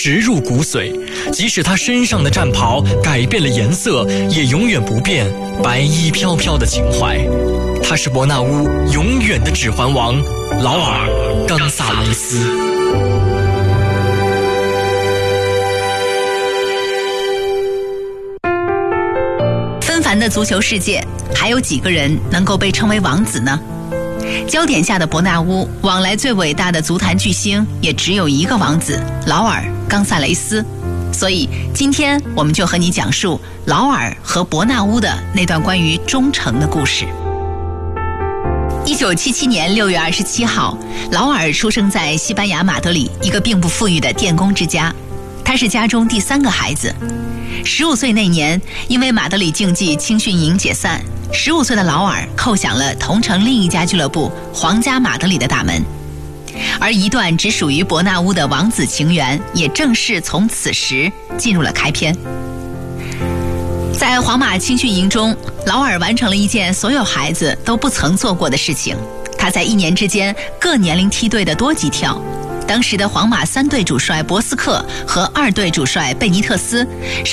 植入骨髓，即使他身上的战袍改变了颜色，也永远不变白衣飘飘的情怀。他是伯纳乌永远的指环王，劳尔·冈萨雷斯。 纷繁的足球世界，还有几个人能够被称为王子呢？焦点下的伯纳乌，往来最伟大的足坛巨星，也只有一个王子，劳尔·冈萨雷斯。所以今天我们就和你讲述劳尔和伯纳乌的那段关于忠诚的故事。1977年6月27号，劳尔出生在西班牙马德里一个并不富裕的电工之家，他是家中第3个孩子。15岁那年，因为马德里竞技青训营解散，15岁的劳尔叩响了同城另一家俱乐部皇家马德里的大门，而一段只属于伯纳乌的王子情缘也正式从此时进入了开篇。在皇马青训营中，劳尔完成了一件所有孩子都不曾做过的事情，他在1年之间各年龄梯队的多级跳。当时的皇马3队主帅博斯克和2队主帅贝尼特斯